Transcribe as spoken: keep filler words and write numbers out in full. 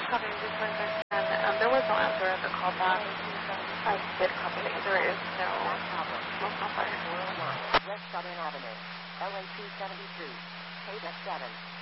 copy, just one question. Um, there was no answer at the callback. I did copy it. There is no smoke on fire. West Southern Avenue, L A two seventy-two, K seven.